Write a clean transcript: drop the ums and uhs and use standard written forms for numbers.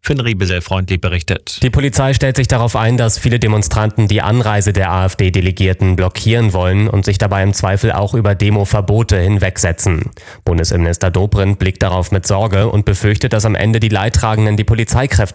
Finn Riebesel-Freundlich berichtet. Die Polizei stellt sich darauf ein, dass viele Demonstranten die Anreise der AfD-Delegierten blockieren wollen und sich dabei im Zweifel auch über Demoverbote hinwegsetzen. Bundesinnenminister Dobrindt blickt darauf mit Sorge und befürchtet, dass am Ende die Leidtragenden die Polizeikräfte